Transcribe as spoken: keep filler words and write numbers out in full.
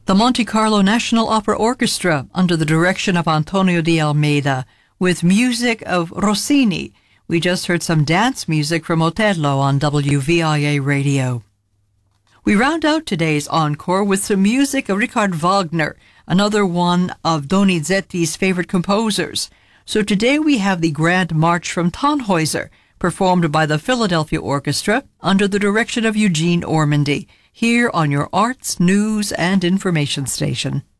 The Monte Carlo National Opera Orchestra under the direction of Antonio de Almeida with music of Rossini. We just heard some dance music from Otello on W V I A Radio. We round out today's encore with some music of Richard Wagner, another one of Donizetti's favorite composers. So today we have the Grand March from Tannhäuser, performed by the Philadelphia Orchestra under the direction of Eugene Ormandy, here on your Arts, News, and Information Station.